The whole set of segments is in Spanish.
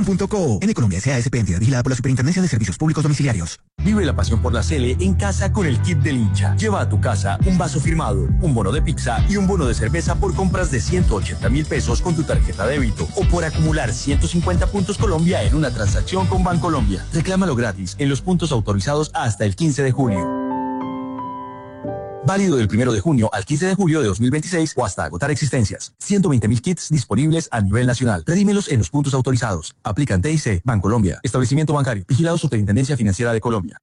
.co. En Colombia S.A.S.P. entidad vigilada por la Superintendencia de Servicios Públicos Domiciliarios. Vive la pasión por la Sele en casa con el kit del hincha. Lleva a tu casa un vaso firmado, un bono de pizza y un bono de cerveza por compras de 180.000 pesos con tu tarjeta de débito o por acumular 150 puntos Colombia en una transacción con Bancolombia. Reclámalo gratis en los puntos autorizados hasta el 15 de julio. Válido del 1 de junio al 15 de julio de 2026 o hasta agotar existencias. 120.000 kits disponibles a nivel nacional. Redímelos en los puntos autorizados. Aplican TIC, Bancolombia. Establecimiento bancario. Vigilado Superintendencia Financiera de Colombia.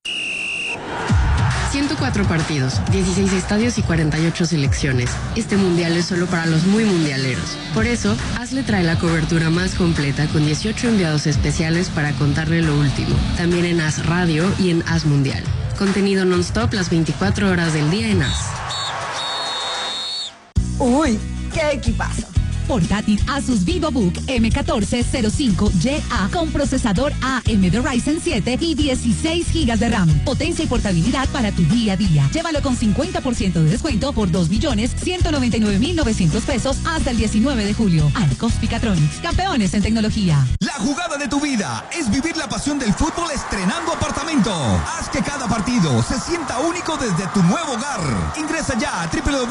104 partidos, 16 estadios y 48 selecciones. Este mundial es solo para los muy mundialeros. Por eso, ASLE trae la cobertura más completa con 18 enviados especiales para contarle lo último. También en AS Radio y en AS Mundial. Contenido non-stop las 24 horas del día en AS. ¡Uy! ¡Qué equipazo! Portátil Asus VivoBook M1405YA con procesador AMD Ryzen 7 y 16 GB de RAM. Potencia y portabilidad para tu día a día. Llévalo con 50% de descuento por 2.199.900 pesos hasta el 19 de julio. Arcos Picatronics, campeones en tecnología. La jugada de tu vida es vivir la pasión del fútbol estrenando apartamento. Haz que cada partido se sienta único desde tu nuevo hogar. Ingresa ya a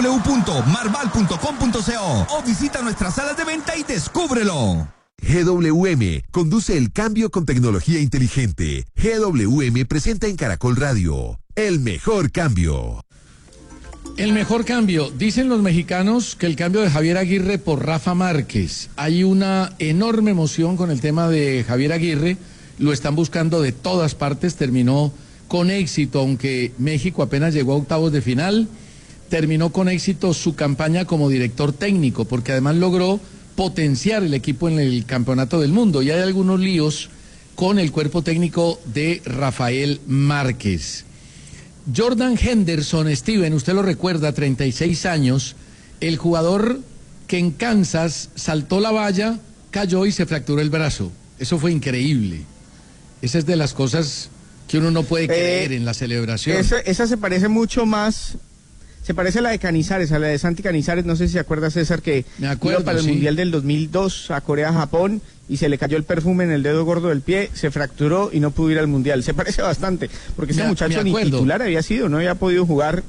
www.marval.com.co o visita nuestras salas de venta y descúbrelo. GWM conduce el cambio con tecnología inteligente. GWM presenta en Caracol Radio el mejor cambio. El mejor cambio. Dicen los mexicanos que el cambio de Javier Aguirre por Rafa Márquez. Hay una enorme emoción con el tema de Javier Aguirre. Lo están buscando de todas partes. Terminó con éxito, aunque México apenas llegó a octavos de final. Terminó con éxito su campaña como director técnico, porque además logró potenciar el equipo en el Campeonato del Mundo. Y hay algunos líos con el cuerpo técnico de Rafael Márquez. Jordan Henderson, Steven, usted lo recuerda, 36 años, el jugador que en Kansas saltó la valla, cayó y se fracturó el brazo. Eso fue increíble. Esa es de las cosas que uno no puede creer en la celebración. Esa se parece mucho más... Se parece a la de Canizares, a la de Santi Canizares, no sé si se acuerda, César, que iba para el Mundial del 2002 a Corea-Japón y se le cayó el perfume en el dedo gordo del pie, se fracturó y no pudo ir al Mundial. Se parece bastante, porque ese muchacho ni titular había sido, no había podido jugar.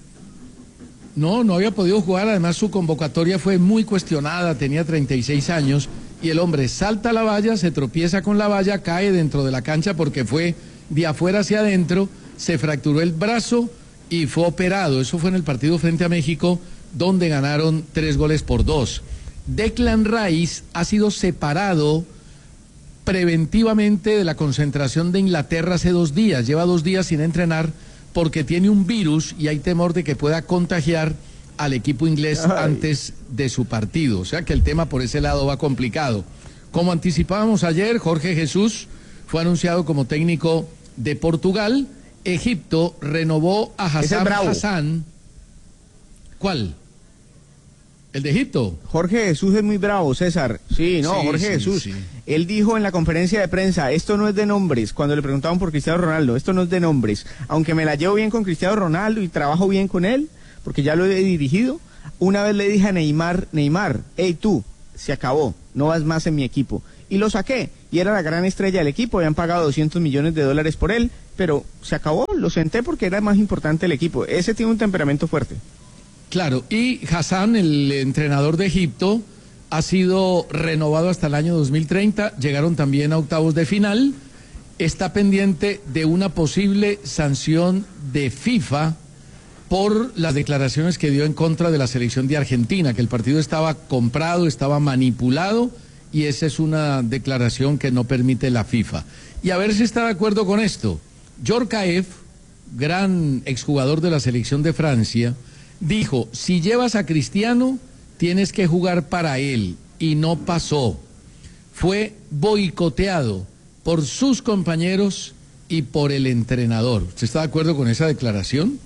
No había podido jugar, además su convocatoria fue muy cuestionada, tenía 36 años, y el hombre salta a la valla, se tropieza con la valla, cae dentro de la cancha porque fue de afuera hacia adentro, se fracturó el brazo y fue operado. Eso fue en el partido frente a México, donde ganaron 3-2. Declan Rice ha sido separado preventivamente de la concentración de Inglaterra hace 2 días. Lleva 2 días sin entrenar porque tiene un virus y hay temor de que pueda contagiar al equipo inglés antes de su partido. O sea que el tema por ese lado va complicado. Como anticipábamos ayer, Jorge Jesús fue anunciado como técnico de Portugal. Egipto renovó a Hassan. ¿Cuál? ¿El de Egipto? Jorge Jesús es muy bravo, César. Sí, Jorge Jesús. Sí. Él dijo en la conferencia de prensa, esto no es de nombres, cuando le preguntaban por Cristiano Ronaldo, esto no es de nombres. Aunque me la llevo bien con Cristiano Ronaldo y trabajo bien con él, porque ya lo he dirigido, una vez le dije a Neymar, hey tú, se acabó, no vas más en mi equipo. Y lo saqué, y era la gran estrella del equipo, habían pagado $200 millones por él, pero se acabó, lo senté porque era más importante el equipo. Ese tiene un temperamento fuerte. Claro, y Hassan, el entrenador de Egipto, ha sido renovado hasta el año 2030, llegaron también a octavos de final, está pendiente de una posible sanción de FIFA por las declaraciones que dio en contra de la selección de Argentina, que el partido estaba comprado, estaba manipulado, y esa es una declaración que no permite la FIFA. Y a ver si está de acuerdo con esto. Djorkaeff, gran exjugador de la selección de Francia, dijo, si llevas a Cristiano, tienes que jugar para él, y no pasó. Fue boicoteado por sus compañeros y por el entrenador. ¿Usted está de acuerdo con esa declaración?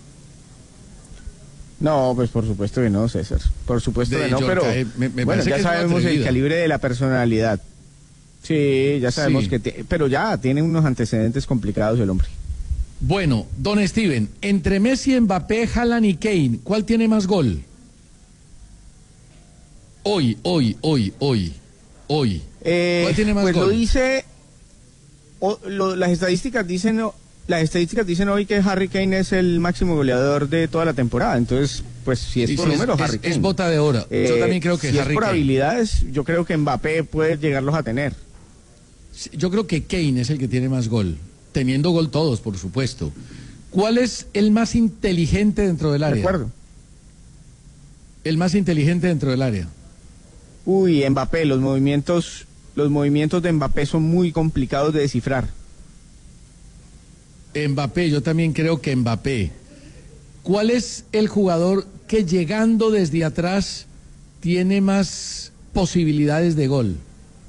No, pues por supuesto que no, César. Por supuesto que no, pero bueno, ya sabemos el calibre de la personalidad. Sí, ya sabemos que... pero ya tiene unos antecedentes complicados el hombre. Bueno, don Steven, entre Messi, Mbappé, Haaland y Kane, ¿cuál tiene más gol? Hoy. ¿Cuál tiene más pues gol? Lo dice, las estadísticas dicen hoy que Harry Kane es el máximo goleador de toda la temporada. Entonces, pues si es por números, Harry Kane. Es bota de oro. Yo también creo que si Harry es por Kane. habilidades, yo creo que Mbappé puede llegarlos a tener. Yo creo que Kane es el que tiene más gol. Teniendo gol todos, por supuesto. ¿Cuál es el más inteligente dentro del área? De acuerdo. El más inteligente dentro del área. Uy, Mbappé, los movimientos de Mbappé son muy complicados de descifrar. Mbappé, yo también creo que Mbappé. ¿Cuál es el jugador que llegando desde atrás tiene más posibilidades de gol?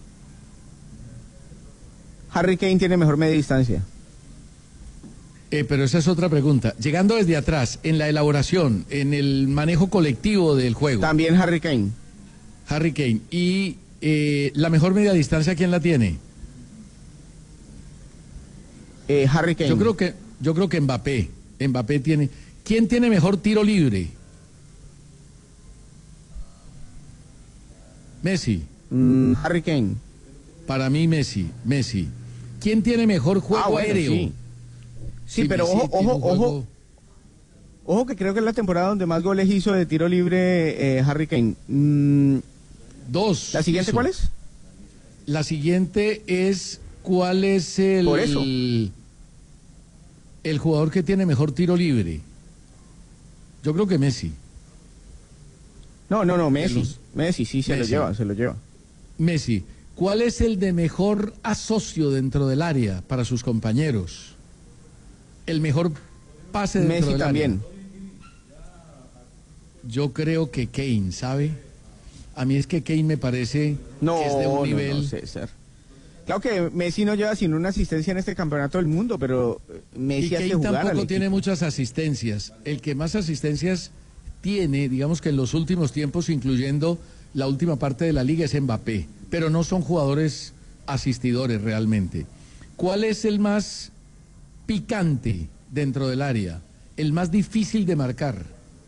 Harry Kane tiene mejor media distancia. Pero esa es otra pregunta. Llegando desde atrás, en la elaboración, en el manejo colectivo del juego. También Harry Kane. Harry Kane. ¿Y la mejor media distancia quién la tiene? Harry Kane. Yo creo que Mbappé. Mbappé tiene. ¿Quién tiene mejor tiro libre? Messi. Harry Kane. Para mí Messi. ¿Quién tiene mejor juego bueno, aéreo? Sí, pero ojo que creo que es la temporada donde más goles hizo de tiro libre Harry Kane. 2. ¿La siguiente cuál es? La siguiente es ¿cuál es el jugador que tiene mejor tiro libre? Yo creo que Messi. No, Messi sí se lo lleva. Messi. ¿Cuál es el de mejor asocio dentro del área para sus compañeros? El mejor pase dentro Messi del también. área. Yo creo que Kane, ¿sabe? A mí es que Kane me parece que es de un nivel... No, César. Claro que Messi no lleva sin una asistencia en este campeonato del mundo, pero Messi hace Kane jugar tampoco al tiene equipo. muchas asistencias. El que más asistencias tiene, digamos que en los últimos tiempos, incluyendo la última parte de la liga, es Mbappé. Pero no son jugadores asistidores realmente. ¿Cuál es el más picante dentro del área? El más difícil de marcar.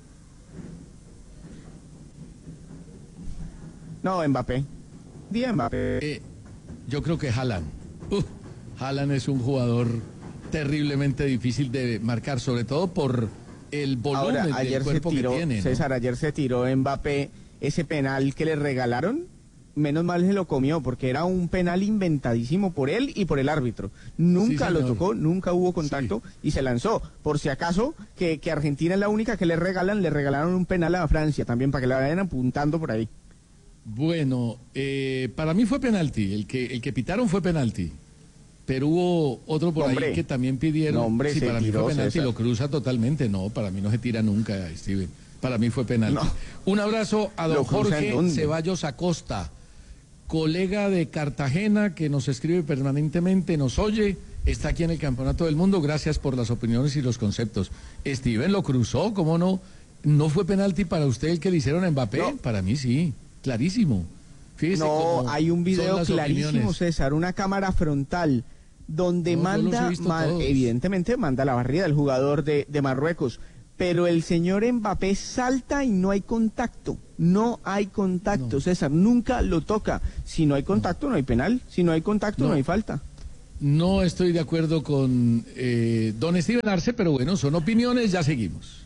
No, Mbappé. Mbappé. Yo creo que Haaland. Haaland es un jugador terriblemente difícil de marcar, sobre todo por el volumen del cuerpo que tiene, ¿no? César, ayer se tiró Mbappé ese penal que le regalaron. Menos mal se lo comió, porque era un penal inventadísimo por él y por el árbitro. Nunca lo tocó, nunca hubo contacto y se lanzó. Por si acaso, que Argentina es la única que le regalaron un penal a Francia también, para que la vayan apuntando por ahí. Bueno, para mí fue penalti. El que pitaron fue penalti. Pero hubo otro por ahí que también pidieron. Sí, para mí fue penalti, César. Lo cruza totalmente. No, para mí no se tira nunca, Steven. Para mí fue penalti. No. Un abrazo a don Jorge Ceballos Acosta, colega de Cartagena, que nos escribe permanentemente, nos oye, está aquí en el Campeonato del Mundo. Gracias por las opiniones y los conceptos. Steven lo cruzó, ¿cómo no? ¿No fue penalti para usted el que le hicieron a Mbappé? No. Para mí sí, clarísimo. Fíjese hay un video clarísimo, opiniones. César, una cámara frontal donde evidentemente manda la barrida del jugador de Marruecos. Pero el señor Mbappé salta y no hay contacto. No hay contacto, no. César, nunca lo toca. Si no hay contacto, no hay penal. Si no hay contacto, no hay falta. No estoy de acuerdo con don Steven Arce, pero bueno, son opiniones, ya seguimos.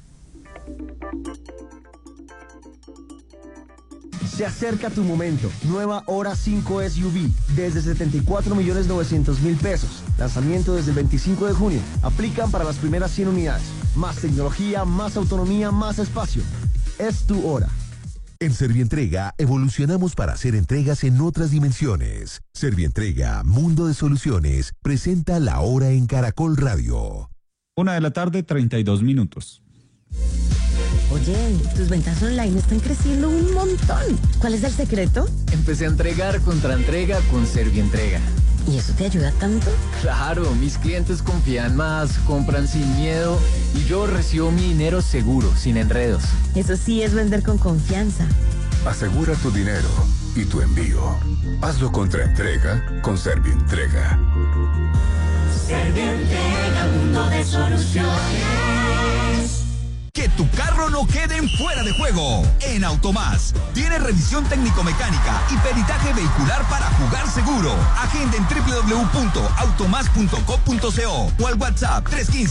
Se acerca tu momento. Nueva Hora 5 SUV desde 74.900.000 pesos. Lanzamiento desde el 25 de junio. Aplican para las primeras 100 unidades. Más tecnología, más autonomía, más espacio. Es tu hora. En Servientrega evolucionamos para hacer entregas en otras dimensiones. Servientrega, Mundo de Soluciones, presenta La Hora en Caracol Radio. 1:32 p.m. Oye, tus ventas online están creciendo un montón. ¿Cuál es el secreto? Empecé a entregar contra entrega con Servientrega. ¿Y eso te ayuda tanto? Claro, mis clientes confían más, compran sin miedo y yo recibo mi dinero seguro, sin enredos. Eso sí es vender con confianza. Asegura tu dinero y tu envío. Hazlo contra entrega con Servientrega. Servientrega, mundo de soluciones. que tu carro no quede en fuera de juego. En Automás, tienes revisión técnico-mecánica y peritaje vehicular para jugar seguro. Agenda en www.automas.co.co o al WhatsApp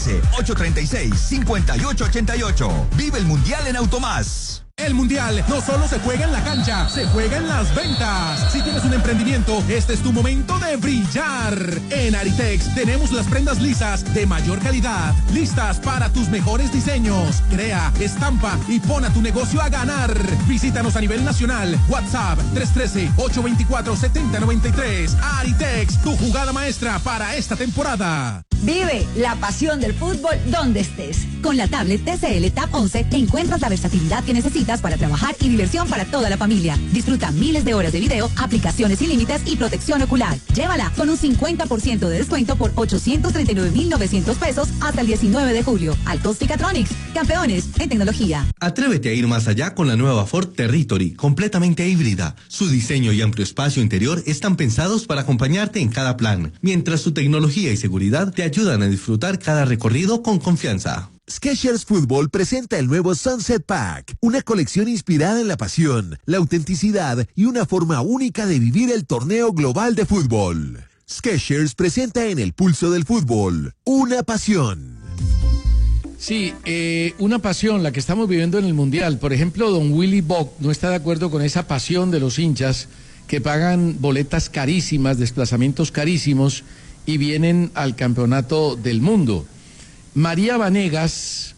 315-836-5888. Vive el Mundial en Automás. El Mundial no solo se juega en la cancha, se juega en las ventas. Si tienes un emprendimiento, este es tu momento de brillar. En Aritex tenemos las prendas lisas de mayor calidad, listas para tus mejores diseños. Crea, estampa y pon a tu negocio a ganar. Visítanos a nivel nacional. WhatsApp 313-824-7093. Aritex, tu jugada maestra para esta temporada. Vive la pasión del fútbol donde estés. Con la tablet TCL Tab 11 encuentras la versatilidad que necesitas para trabajar y diversión para toda la familia. Disfruta miles de horas de video, aplicaciones sin límites y protección ocular. Llévala con un 50% de descuento por 839.900 pesos hasta el 19 de julio. Altos-Ticatronics, campeones en tecnología. Atrévete a ir más allá con la nueva Ford Territory, completamente híbrida. Su diseño y amplio espacio interior están pensados para acompañarte en cada plan, mientras su tecnología y seguridad te ayudan a disfrutar cada recorrido con confianza. Skechers Fútbol presenta el nuevo Sunset Pack, una colección inspirada en la pasión, la autenticidad y una forma única de vivir el torneo global de fútbol. Skechers presenta en el pulso del fútbol, una pasión. Sí, una pasión, la que estamos viviendo en el Mundial. Por ejemplo, don Willy Bock no está de acuerdo con esa pasión de los hinchas que pagan boletas carísimas, desplazamientos carísimos y vienen al campeonato del mundo. María Vanegas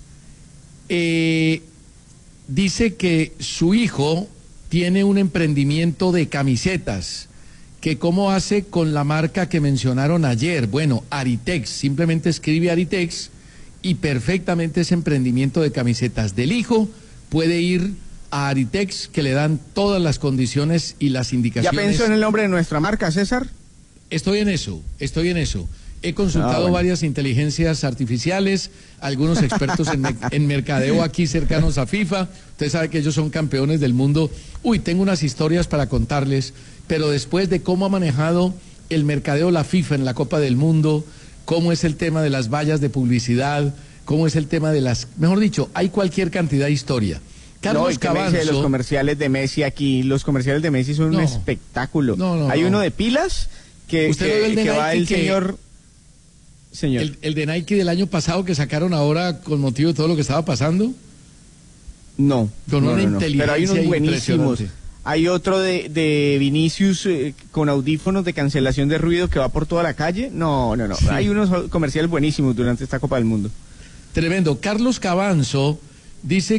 dice que su hijo tiene un emprendimiento de camisetas, que cómo hace con la marca que mencionaron ayer. Bueno, Aritex, simplemente escribe Aritex y perfectamente ese emprendimiento de camisetas del hijo puede ir a Aritex, que le dan todas las condiciones y las indicaciones. ¿Ya pensó en el nombre de nuestra marca, César? Estoy en eso. He consultado varias inteligencias artificiales, algunos expertos en mercadeo aquí cercanos a FIFA. Usted sabe que ellos son campeones del mundo. Tengo unas historias para contarles, pero después de cómo ha manejado el mercadeo la FIFA en la Copa del Mundo, cómo es el tema de las vallas de publicidad, cómo es el tema de las... Mejor dicho, hay cualquier cantidad de historia. Carlos Cabanzo... Los comerciales de Messi aquí, los comerciales de Messi son un espectáculo. Hay uno de pilas que va el señor... ¿El de Nike del año pasado que sacaron ahora con motivo de todo lo que estaba pasando? No. Con una inteligencia pero hay unos buenísimos. impresionante. Hay otro de Vinicius con audífonos de cancelación de ruido que va por toda la calle. No. Sí. Hay unos comerciales buenísimos durante esta Copa del Mundo. Tremendo. Carlos Cabanzo dice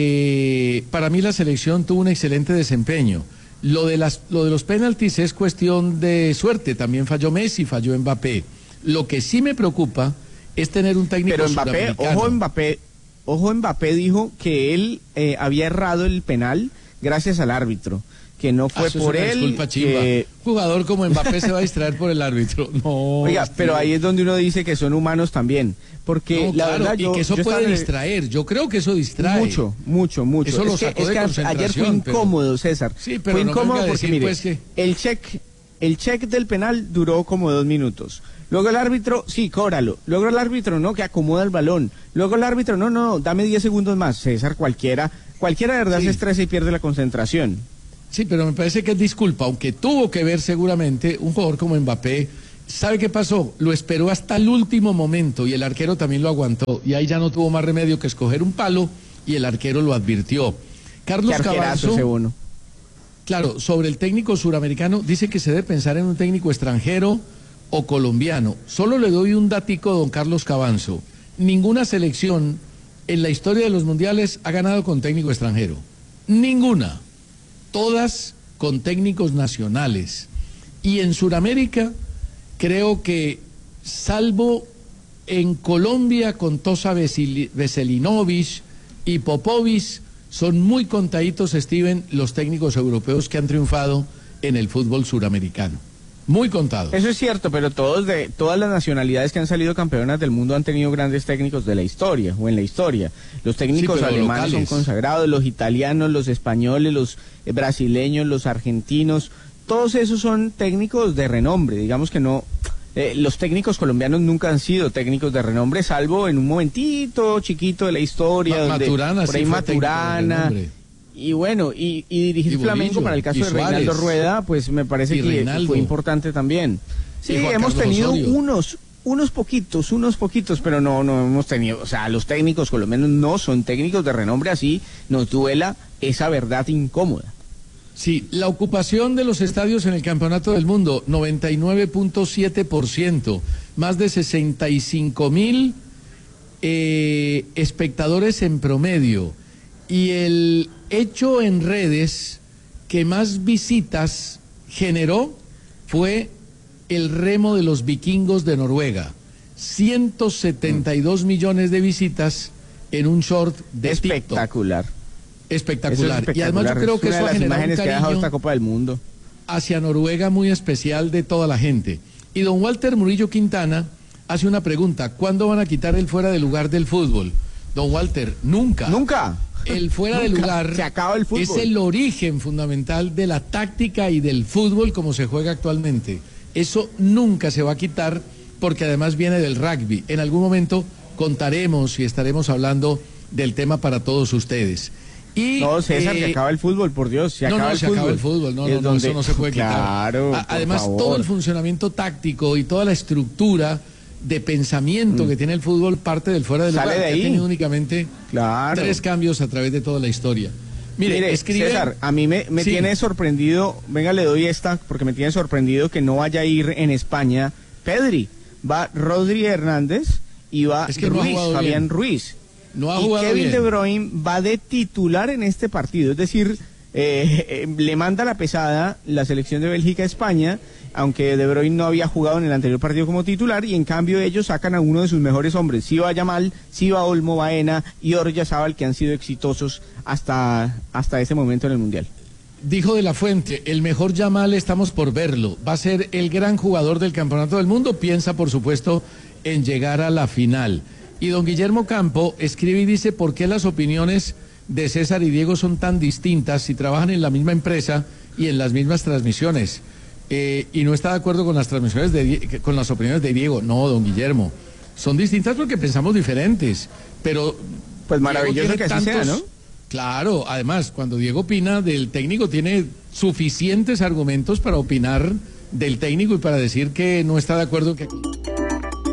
que para mí la selección tuvo un excelente desempeño. Lo de los penaltis es cuestión de suerte. También falló Messi, falló Mbappé. Lo que sí me preocupa es tener un técnico suramericano. Pero Mbappé dijo que él había errado el penal gracias al árbitro, que no fue por él. Disculpa, chimba. Jugador como Mbappé se va a distraer por el árbitro. No. Oiga, pero ahí es donde uno dice que son humanos también, porque la verdad y que eso puede distraer. Yo creo que eso distrae. Mucho. Eso lo sacó de concentración. Ayer fue incómodo, César. Sí, pero fue incómodo porque decir, mire, pues, que... el check del penal duró como 2 minutos. Luego el árbitro, sí, cóbralo. Luego el árbitro, no, que acomoda el balón. Luego el árbitro, no, dame 10 segundos más. César, cualquiera de verdad se estresa y pierde la concentración. Sí, pero me parece que es disculpa, aunque tuvo que ver seguramente un jugador como Mbappé. ¿Sabe qué pasó? Lo esperó hasta el último momento y el arquero también lo aguantó. Y ahí ya no tuvo más remedio que escoger un palo y el arquero lo advirtió. Carlos Cabanzo, claro, sobre el técnico suramericano, dice que se debe pensar en un técnico extranjero o colombiano. Solo le doy un datico a don Carlos Cabanzo. Ninguna selección en la historia de los mundiales ha ganado con técnico extranjero. Ninguna. Todas con técnicos nacionales. Y en Sudamérica, creo que, salvo en Colombia con Tosa Veselinovic y Popovic, son muy contaditos, Steven, los técnicos europeos que han triunfado en el fútbol suramericano. Muy contados. Eso es cierto, pero todas las nacionalidades que han salido campeonas del mundo han tenido grandes técnicos de la historia, o en la historia. Los técnicos alemanes son consagrados, los italianos, los españoles, los brasileños, los argentinos, todos esos son técnicos de renombre. Digamos que no los técnicos colombianos nunca han sido técnicos de renombre, salvo en un momentito chiquito de la historia, Maturana, por ahí sí, Maturana. Y bueno, y dirigir Flamengo para el caso de Reinaldo Rueda, pues me parece que fue importante también. Sí, hemos tenido unos poquitos, pero no hemos tenido, o sea, los técnicos colombianos no son técnicos de renombre, así nos duela esa verdad incómoda. Sí, la ocupación de los estadios en el Campeonato del Mundo, 99.7%, más de 65.000 espectadores en promedio. Y el hecho en redes que más visitas generó fue el remo de los vikingos de Noruega. 172 millones de visitas en un short de espectacular. TikTok. Espectacular. Y además yo creo que eso ha generado un cariño esta Copa del Mundo hacia Noruega muy especial de toda la gente. Y don Walter Murillo Quintana hace una pregunta: ¿cuándo van a quitar el fuera de lugar del fútbol? Don Walter, nunca. Nunca. El fuera de lugar se acaba el fútbol. Es el origen fundamental de la táctica y del fútbol como se juega actualmente. Eso nunca se va a quitar porque además viene del rugby. En algún momento contaremos y estaremos hablando del tema para todos ustedes. Y, no, César, se acaba el fútbol, por Dios, se acaba el fútbol. No, eso no se puede quitar. Claro, además, todo el funcionamiento táctico y toda la estructura de pensamiento que tiene el fútbol parte del fuera del lugar. Sale de ahí. Ha tenido únicamente 3 cambios a través de toda la historia. Mire, escribe... César, a mí me tiene sorprendido, venga, le doy esta, porque me tiene sorprendido que no vaya a ir en España Pedri. Va Rodri Hernández y va Fabián Ruiz. No ha jugado Kevin bien. De Bruyne va de titular en este partido, es decir, le manda la pesada la selección de Bélgica a España, aunque De Bruyne no había jugado en el anterior partido como titular, y en cambio ellos sacan a uno de sus mejores hombres. Sí va Yamal, sí va Olmo, Baena y Oyarzabal, que han sido exitosos hasta ese momento en el Mundial. Dijo De la Fuente, el mejor Yamal estamos por verlo, va a ser el gran jugador del Campeonato del Mundo, piensa por supuesto en llegar a la final. Y don Guillermo Campo escribe y dice: ¿por qué las opiniones de César y Diego son tan distintas si trabajan en la misma empresa y en las mismas transmisiones? Y no está de acuerdo con las transmisiones con las opiniones de Diego. No, don Guillermo, son distintas porque pensamos diferentes, pero pues maravilloso que así sea, ¿no? Claro, además, cuando Diego opina del técnico tiene suficientes argumentos para opinar del técnico y para decir que no está de acuerdo que